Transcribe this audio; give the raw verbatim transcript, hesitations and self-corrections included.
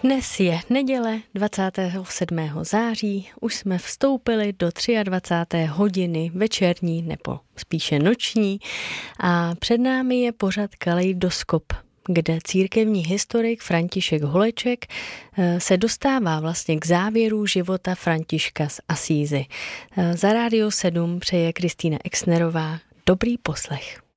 Dnes je neděle dvacátého sedmého září, už jsme vstoupili do dvacáté třetí hodiny večerní nebo spíše noční a před námi je pořad Kaleidoskop, kde církevní historik František Holeček se dostává vlastně k závěru života Františka z Asízy. Za Rádio sedm přeje Kristýna Exnerová. Dobrý poslech.